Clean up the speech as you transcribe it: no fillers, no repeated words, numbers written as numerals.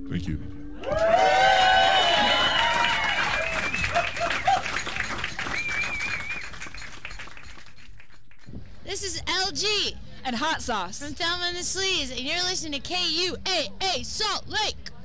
Thank you. This is LG and Hot Sauce from Thelma and the Sleaze, and you're listening to KUAA Salt Lake.